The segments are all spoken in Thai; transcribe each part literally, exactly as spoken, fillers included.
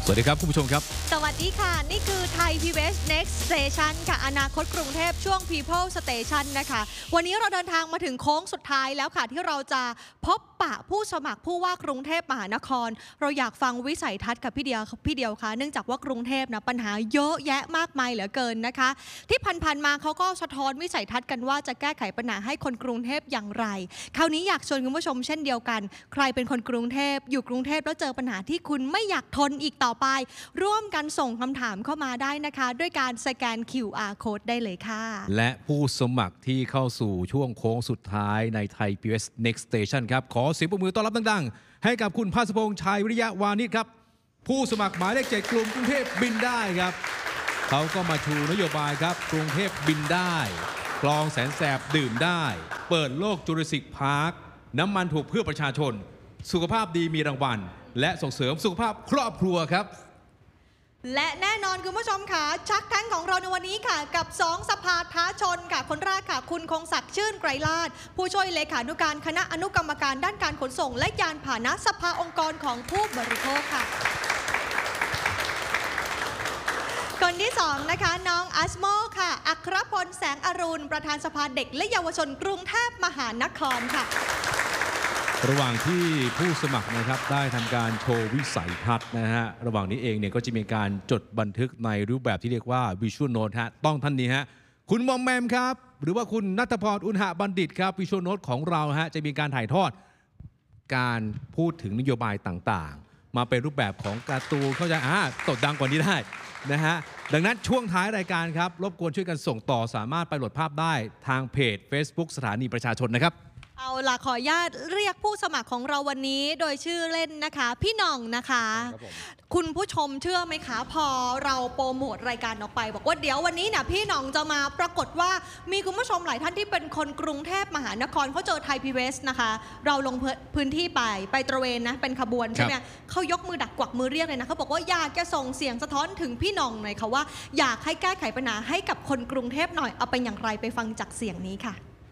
สวัสดีครับคุณผู้ชมครับสวัสดีค่ะนี่คือไทย พี บี เอส Next Station ค่ะอนาคตกรุงเทพช่วง People Station นะคะวันนี้เราเดินทางมาถึงโค้งสุดท้ายแล้วค่ะที่เราจะพบปะผู้สมัครผู้ว่ากรุงเทพมหานครเราอยากฟังวิสัยทัศน์กับพี่เดียวพี่เดียวค่ะเนื่องจากว่ากรุงเทพนะปัญหาเยอะแยะมากมายเหลือเกินนะคะที่ผ่านๆมาเขาก็สะท้อนวิสัยทัศน์กันว่าจะแก้ไขปัญหาให้คนกรุงเทพอย่างไรคราวนี้อยากชวนคุณผู้ชมเช่นเดียวกันใครเป็นคนกรุงเทพอยู่กรุงเทพแล้วเจอปัญหาที่คุณไม่อยากทนอีกต่อไปร่วมกันส่งคำถามเข้ามาได้นะคะด้วยการสแกน คิว อาร์ Code ได้เลยค่ะและผู้สมัครที่เข้าสู่ช่วงโค้งสุดท้ายในไทย พี บี เอส Next Station ครับขอเสียงปรบมือต้อนรับดังๆให้กับคุณภาสพงษ์ชัยวิริยะวานิชครับผู้สมัครหมายเลขเจ็ดกลุ่มกรุงเทพบินได้ครับเขาก็มาชูนโยบายครับกรุงเทพบินได้คลองแสนแสบดื่มได้เปิดโลกจูราสสิคพาร์คน้ำมันถูกเพื่อประชาชนสุขภาพดีมีรางวัลและส่งเสริมสุขภาพครอบครัวครับและแน่นอนคุณผู้ชมค่ะชักแท้งของเราในวันนี้ค่ะกับสองสภาท้าชนค่ะคนแรกค่ะคุณคงศักดิ์ชื่นไกรลาภผู้ช่วยเลขานุการคณะอนุกรรมการด้านการขนส่งและยานพาหนะสภาองค์กรของผู้บริโภคค่ะคนที่สองนะคะน้องอัสโมค่ะอัครพลแสงอรุณประธานสภาเด็กและเยาวชนกรุงเทพมหานครค่ะระหว่างที่ผู้สมัครนะครับได้ทำการโชว์วิสัยทัศน์นะฮะระหว่างนี้เองเนี่ยก็จะมีการจดบันทึกในรูปแบบที่เรียกว่า Visual Note ฮะต้องท่านนี้ฮะคุณมอมแมมครับหรือว่าคุณณัฐพรอุณหบัณฑิตครับ Visual Note ของเราฮะจะมีการถ่ายทอดการพูดถึงนโยบายต่างๆมาเป็นรูปแบบของการ์ตูนเข้าใจอ่าตดดังกว่านี้ได้นะฮะดังนั้นช่วงท้ายรายการครับรบกวนช่วยกันส่งต่อสามารถไปโหลดภาพได้ทางเพจ Facebook สถานีประชาชนนะครับเอาล่ะขออนุญาตเรียกผู้สมัครของเราวันนี้โดยชื่อเล่นนะคะพี่หน่องนะคะคุณผู้ชมเชื่อไหมคะพอเราโปรโมทรายการออกไปบอกว่าเดี๋ยววันนี้เนี่ยพี่หน่องจะมาปรากฏว่ามีคุณผู้ชมหลายท่านที่เป็นคนกรุงเทพมหานครเขาเจอไทย พี บี เอส นะคะเราลงพื้นที่ไปไปตระเวนนะเป็นขบวนใช่ไหมเขายกมือดักกวักมือเรียกเลยนะเขาบอกว่าอยากจะส่งเสียงสะท้อนถึงพี่หน่องหน่อยค่ะว่าอยากให้แก้ไขปัญหาให้กับคนกรุงเทพหน่อยเอาเป็นอย่างไรไปฟังจากเสียงนี้ค่ะ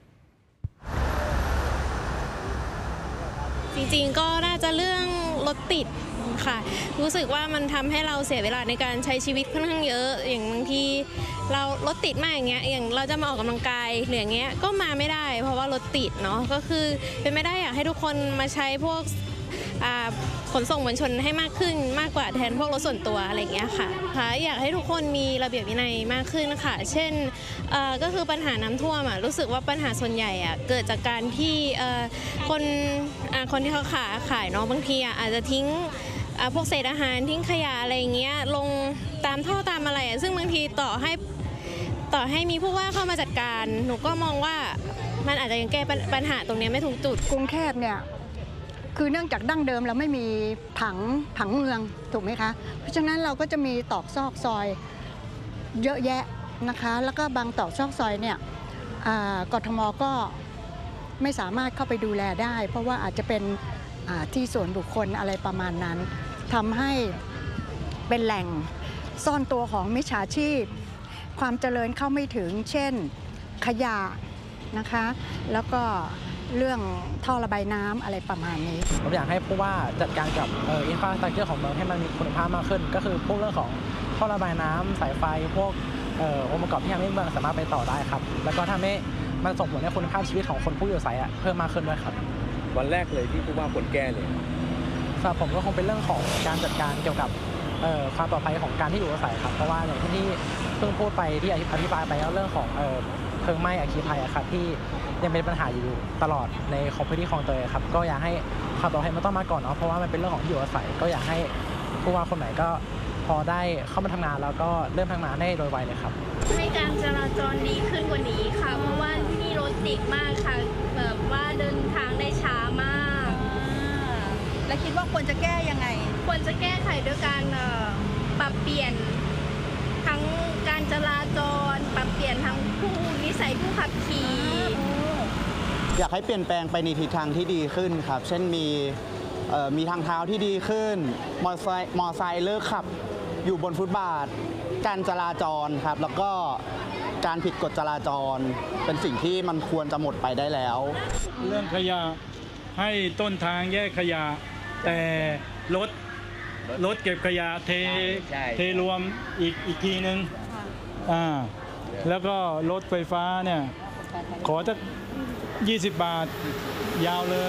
จริงๆก็น่าจะเรื่องรถติดค่ะรู้สึกว่ามันทำให้เราเสียเวลาในการใช้ชีวิตค่อนข้างเยอะอย่างบางทีเรารถติดมากอย่างเงี้ยอย่างเราจะมาออกกำลังกายหรืออย่างเงี้ยก็มาไม่ได้เพราะว่ารถติดเนาะก็คือเป็นไม่ได้อยากให้ทุกคนมาใช้พวกขนส่งมวลชนให้มากขึ้นมากกว่าแทนพวกรถส่วนตัวอะไรอย่างเงี้ยค่ะค่ะอยากให้ทุกคนมีระเบียบวินัยมากขึ้นค่ะเช่นก็คือปัญหาน้ำท่วมอ่ะรู้สึกว่าปัญหาส่วนใหญ่อ่ะเกิดจากการที่คนคนที่เขาขายขายเนาะบางทีอ่ะอาจจะทิ้งพวกเศษอาหารทิ้งขยะอะไรอย่างเงี้ยลงตามท่อตามอะไรซึ่งบางทีต่อให้ต่อให้มีผู้ว่าเข้ามาจัดการหนูก็มองว่ามันอาจจะยังแก้ปัญหาตรงนี้ไม่ถูกจุดกรุงเทพเนี่ยคือเนื่องจากดั้งเดิมเราไม่มีผังผังเมืองถูกไหมคะเพราะฉะนั้นเราก็จะมีตอกซอกซอยเยอะแยะนะคะแล้วก็บางตอกซอกซอยเนี่ยกทมก็ไม่สามารถเข้าไปดูแลได้เพราะว่าอาจจะเป็นที่ส่วนบุคคลอะไรประมาณนั้นทำให้เป็นแหล่งซ่อนตัวของมิจฉาชีพความเจริญเข้าไม่ถึงเช่นขยะนะคะแล้วก็เรื่องท่อระบายน้ำอะไรประมาณนี้ผมอยากให้ผู้ว่าจัดการกับอินฟราสตรัคเจอร์ของเมืองให้มันมีคุณภาพมากขึ้นก็คือพวกเรื่องของท่อระบายน้ำสายไฟพวกองค์ประกอบที่ทำให้เมืองสามารถไปต่อได้ครับแล้วก็ทำให้มันส่งผลให้คุณภาพชีวิตของคนผู้อยู่อาศัยเพิ่มมากขึ้นด้วยครับวันแรกเลยที่ผู้ว่าควรแก้เลยสำหรับผมก็คงเป็นเรื่องของการจัดการเกี่ยวกับความปลอดภัยของการที่อยู่อาศัยครับเพราะว่าอย่างที่เพิ่งพูดไปที่อธิบายไปแล้วเรื่องของเพลิงไหม้อัคคีภัยครับที่ยังเป็นปัญหาอยู่ตลอดในของพื้นที่คลองเตยครับก็อยากให้ความปลอดภัยมันต้องมาก่อนเนาะเพราะว่ามันเป็นเรื่องของที่อยู่อาศัยก็อยากให้ผู้ว่าคนไหนก็พอได้เข้ามาทำงานแล้วก็เริ่มทำงานได้โดยไวเลยครับให้การจราจรดีขึ้นกว่านี้ค่ะเพราะว่าที่นี่รถติดมากค่ะแบบว่าเดินทางได้ช้ามากและคิดว่าควรจะแก้ยังไงควรจะแก้ไขด้วยการปรับเปลี่ยนทั้งการจราจรปรับเปลี่ยนทั้งผู้นิสัยผู้ขับขี่อยากให้เปลี่ยนแปลงไปในทิศทางที่ดีขึ้นครับเช่นมีมีทางเท้าที่ดีขึ้นมอเตอร์ไซค์มอเตอร์ไซค์เลิกขับอยู่บนฟุตบาทการจราจรครับแล้วก็การผิดกฎจราจรเป็นสิ่งที่มันควรจะหมดไปได้แล้วเรื่องขยะให้ต้นทางแยกขยะแต่รถรถเก็บขยะเทใช่เทรวมอีกอีกทีนึงอ่าแล้วก็รถไฟฟ้าเนี่ยขอสักยี่สิบบาทยาวเลย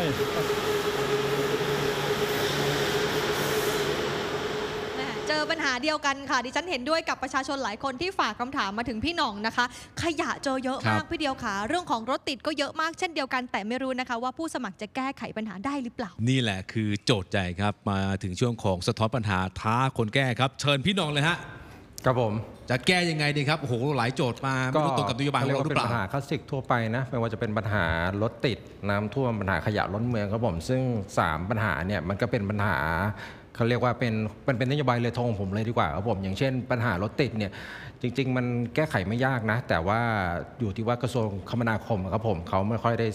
เจอปัญหาเดียวกันค่ะดิฉันเห็นด้วยกับประชาชนหลายคนที่ฝากคำถามมาถึงพี่หน่องนะคะ ขยะเจอเยอะมากพี่เดียวค่ะเรื่องของรถติดก็เยอะมากเช่นเดียวกันแต่ไม่รู้นะคะว่าผู้สมัครจะแก้ไขปัญหาได้หรือเปล่านี่แหละคือโจทย์ใหญ่ครับมาถึงช่วงของสะท้อนปัญหาท้าคนแก้ครับเชิญพี่หน่องเลยฮะครับผมจะแก้ยังไงดีครับโอ้โหหลายโจทย์มาไม่รู้ตรงกับนโยบายของเราหรือเปล่าเป็นปัญหาคลาสสิกทั่วไปนะไม่ว่าจะเป็นปัญหารถติดน้ำท่วมปัญหาขยะล้นเมืองครับผมซึ่งสามปัญหาเนี่ยมันก็เป็นปัญหาเขาเรียกว่าเป็นเป็นเป็นนโยบายเลยทงของผมเลยดีกว่าครับผมอย่างเช่นปัญหารถติดเนี่ยจริง ๆ มันแก้ไขไม่ยากนะแต่ว่าอยู่ที่ว่ากระทรวงคมนาคมครับผมเขาไม่ค่อยได้